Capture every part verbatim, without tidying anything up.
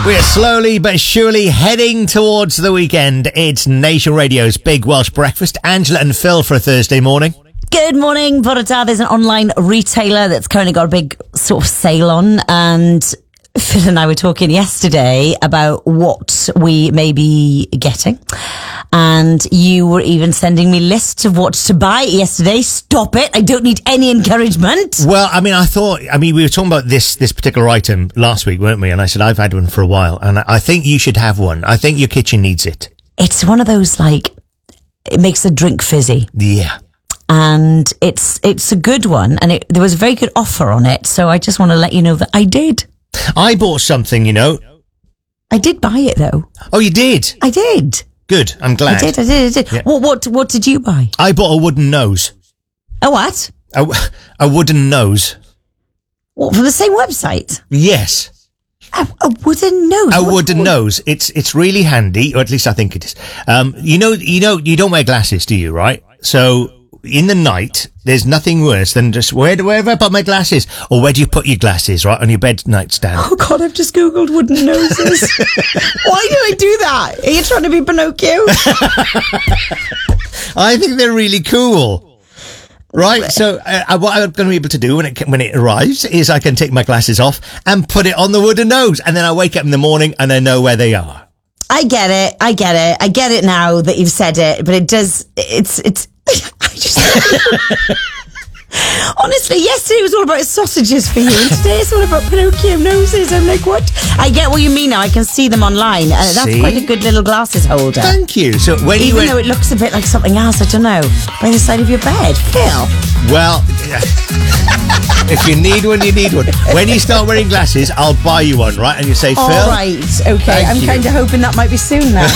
We're slowly but surely heading towards the weekend. It's Nation Radio's Big Welsh Breakfast. Angela and Phil for a Thursday morning. Good morning, Bore da. There's an online retailer that's currently got a big sort of sale on, and Phil and I were talking yesterday about what we may be getting, and you were even sending me lists of what to buy yesterday. Stop it. I don't need any encouragement. Well, I mean, I thought, I mean, we were talking about this, this particular item last week, weren't we? And I said, I've had one for a while, and I think you should have one. I think your kitchen needs it. It's one of those, like, it makes the drink fizzy. Yeah. And it's, it's a good one, and it, there was a very good offer on it. So I just want to let you know that I did. I bought something, you know. I did buy it, though. Oh, you did? I did. Good. I'm glad. I did, I did, I did. Yeah. What, what, what did you buy? I bought a wooden nose. A what? A, a wooden nose. What, from the same website? Yes. A, a wooden nose? A What- wooden what- nose. It's it's really handy, or at least I think it is. Um, you know, you know, you don't wear glasses, do you? Right? So in the night, there's nothing worse than just where do where have I put my glasses, or where do you put your glasses? Right on your bed nightstand. Oh God, I've just Googled wooden noses. Why did I do that? Are you trying to be Pinocchio? I think they're really cool. Right, so uh, what I'm going to be able to do when it when it arrives is I can take my glasses off and put it on the wooden nose, and then I wake up in the morning and I know where they are. I get it. I get it. I get it now that you've said it, but it does, it's, it's, I just, honestly, yesterday was all about sausages for you, and today it's all about Pinocchio noses. I'm like, what? I get what you mean now. I can see them online. Uh, that's See? quite a good little glasses holder. Thank you. So when you Even went, though it looks a bit like something else, I don't know, by the side of your bed. Phil. well, if you need one, you need one. When you start wearing glasses, I'll buy you one, right? And you say, Phil. All right, okay. Thank I'm you. kind of hoping that might be soon now.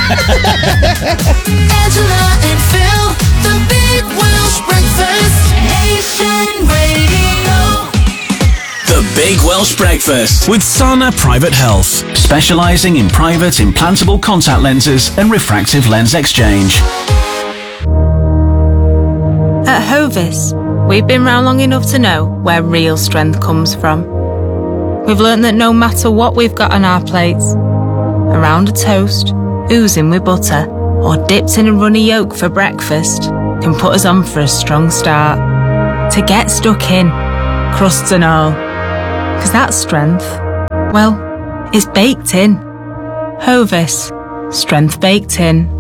Angela and Phil, the Big Welsh Breakfast, Nation Radio. The Big Welsh Breakfast with Sana Private Health, specialising in private implantable contact lenses and refractive lens exchange. At Hovis, we've been round long enough to know where real strength comes from. We've learnt that no matter what we've got on our plates, around a toast, oozing with butter, or dipped in a runny yolk for breakfast, can put us on for a strong start. To get stuck in, crusts and all. Because that strength, well, it's baked in. Hovis, strength baked in.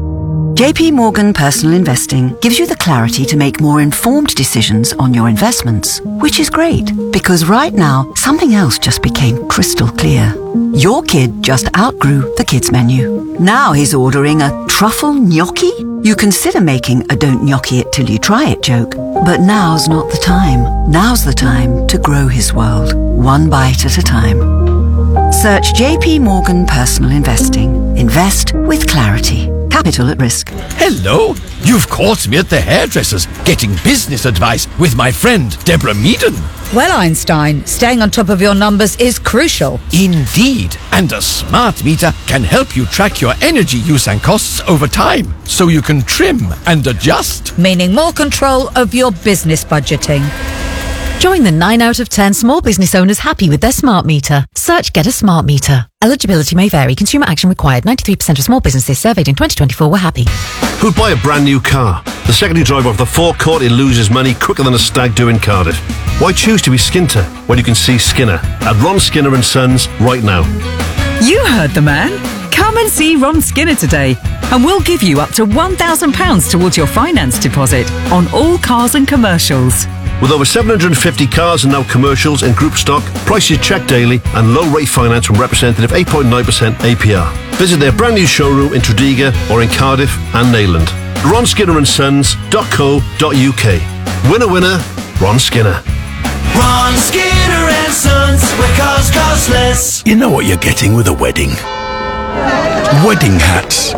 J P Morgan Personal Investing gives you the clarity to make more informed decisions on your investments, which is great because right now something else just became crystal clear. Your kid just outgrew the kids menu. Now he's ordering a truffle gnocchi? You consider making a don't gnocchi it till you try it joke, but now's not the time. Now's the time to grow his world, one bite at a time. Search J P Morgan Personal Investing. Invest with clarity. Capital at risk. Hello, you've caught me at the hairdresser's getting business advice with my friend Deborah Meaden. Well, Einstein, staying on top of your numbers is crucial. Indeed, and a smart meter can help you track your energy use and costs over time, so you can trim and adjust. Meaning more control of your business budgeting. Join the nine out of ten small business owners happy with their smart meter. Search Get a Smart Meter. Eligibility may vary. Consumer action required. ninety-three percent of small businesses surveyed in twenty twenty-four were happy. Who'd buy a brand new car? The secondary driver of the forecourt, he loses money quicker than a stag do in Cardiff. Why choose to be Skinter when you can see Skinner at Ron Skinner and Sons right now? You heard the man. Come and see Ron Skinner today, and we'll give you up to one thousand pounds towards your finance deposit on all cars and commercials. With over seven hundred fifty cars and now commercials in group stock, prices checked daily and low rate finance from representative eight point nine percent A P R. Visit their brand new showroom in Tredegar or in Cardiff and Neyland. ron skinner and sons dot co dot U K. Winner winner, Ron Skinner. Ron Skinner and Sons, where cars cost less. You know what you're getting with a wedding? Wedding hats.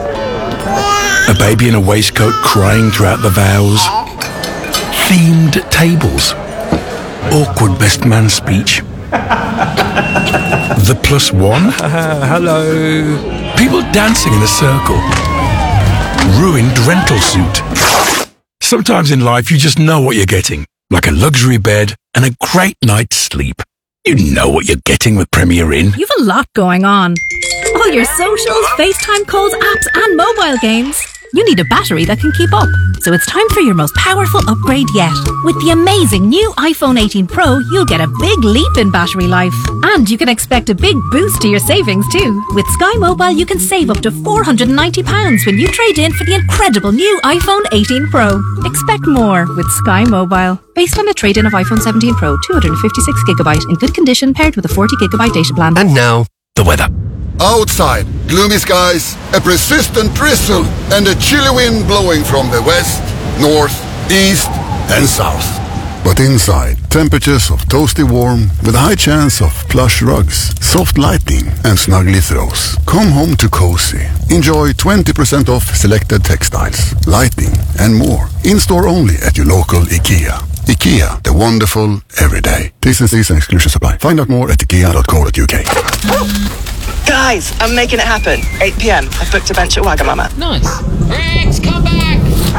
A baby in a waistcoat crying throughout the vows. Themed tables. Awkward best man speech. The plus one. Uh, hello. People dancing in a circle. Ruined rental suit. Sometimes in life you just know what you're getting. Like a luxury bed and a great night's sleep. You know what you're getting with Premier Inn. You've a lot going on. All your socials, FaceTime calls, apps, and mobile games. You need a battery that can keep up. So it's time for your most powerful upgrade yet. With the amazing new iPhone eighteen Pro, you'll get a big leap in battery life. And you can expect a big boost to your savings too. With Sky Mobile, you can save up to four hundred ninety pounds when you trade in for the incredible new iPhone eighteen Pro. Expect more with Sky Mobile. Based on a trade-in of iPhone seventeen Pro, two hundred fifty-six gigabyte in good condition paired with a forty gigabyte data plan. And now, the weather. Outside, gloomy skies, a persistent drizzle, and a chilly wind blowing from the west, north, east, and south. But inside, temperatures of toasty warm with a high chance of plush rugs, soft lighting, and snuggly throws. Come home to cozy. Enjoy twenty percent off selected textiles, lighting, and more. In-store only at your local IKEA. IKEA, the wonderful everyday. T's and C's and exclusions apply. Find out more at ikea dot co dot uk. Guys, I'm making it happen. eight p.m. I've booked a bench at Wagamama. Nice. Rex, come back!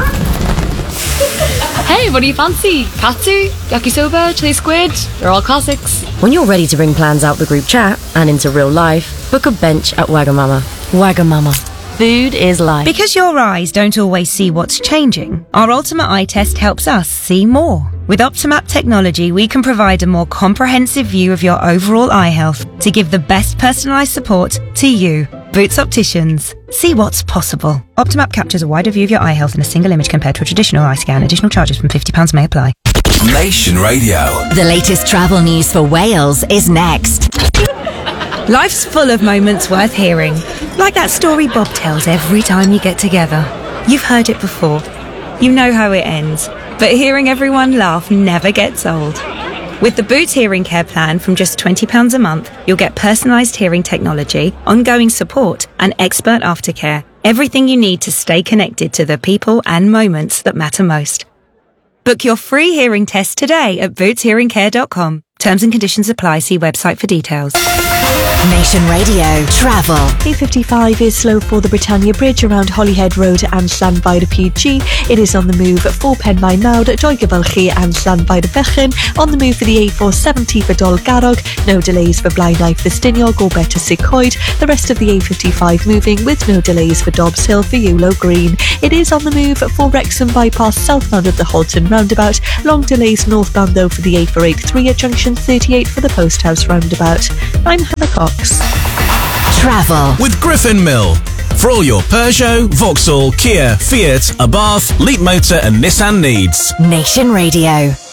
Hey, what do you fancy? Katsu, yakisoba, chili squid? They're all classics. When you're ready to bring plans out the group chat and into real life, book a bench at Wagamama. Wagamama. Food is life. Because your eyes don't always see what's changing, our Ultimate Eye Test helps us see more. With Optimap technology, we can provide a more comprehensive view of your overall eye health to give the best personalised support to you. Boots Opticians. See what's possible. Optimap captures a wider view of your eye health in a single image compared to a traditional eye scan. Additional charges from fifty pounds may apply. Nation Radio. The latest travel news for Wales is next. Life's full of moments worth hearing. Like that story Bob tells every time you get together. You've heard it before. You know how it ends. But hearing everyone laugh never gets old. With the Boots Hearing Care plan from just twenty pounds a month, you'll get personalised hearing technology, ongoing support, and expert aftercare. Everything you need to stay connected to the people and moments that matter most. Book your free hearing test today at boots hearing care dot com. Terms and conditions apply. See website for details. Nation Radio Travel. A fifty-five is slow for the Britannia Bridge around Holyhead Road and Llan Vair P G. It is on the move for Penmaen Mawr, Doigyfylchi and Llan Vair Fechan. On the move for the A four seventy for Dolgarrog. No delays for Blaenau Festiniog or Better Sicoid. The rest of the A fifty-five moving with no delays for Dobbs Hill for Ewlow Green. It is on the move for Wrexham Bypass southbound at the Halton Roundabout. Long delays northbound though for the A four eighty-three at junction thirty-eight for the Post House Roundabout. I'm Hannah Cox. Travel with Griffin Mill. For all your Peugeot, Vauxhall, Kia, Fiat, Abarth, Leap Motor and Nissan needs. Nation Radio.